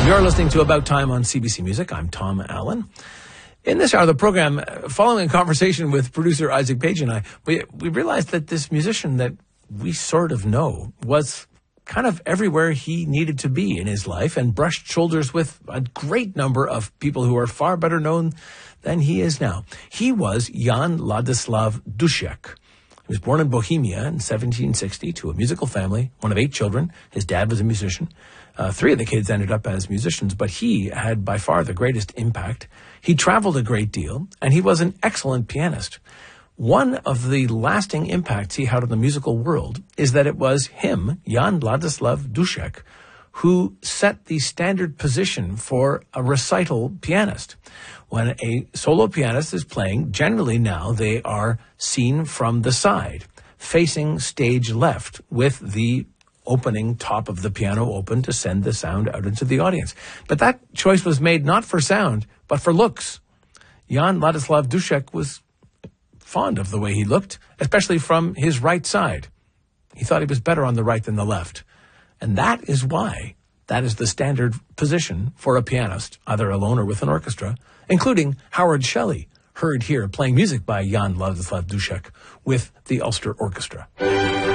You're listening to About Time on CBC Music. I'm Tom Allen. In this hour of the program, following a conversation with producer Isaac Page and I, we realized that this musician that we sort of know was kind of everywhere he needed to be in his life and brushed shoulders with a great number of people who are far better known than he is now. He was Jan Ladislav Dušek. He was born in Bohemia in 1760 to a musical family, one of 8 children. His dad was a musician. 3 of the kids ended up as musicians, but he had by far the greatest impact. He traveled a great deal, and he was an excellent pianist. One of the lasting impacts he had on the musical world is that it was him, Jan Ladislav Dušek, who set the standard position for a recital pianist. When a solo pianist is playing, generally now they are seen from the side, facing stage left, with the opening top of the piano open to send the sound out into the audience. But that choice was made not for sound, but for looks. Jan Ladislav Dušek was fond of the way he looked, especially from his right side. He thought he was better on the right than the left. And that is why that is the standard position for a pianist, either alone or with an orchestra, including Howard Shelley, heard here playing music by Jan Ladislav Dušek with the Ulster Orchestra.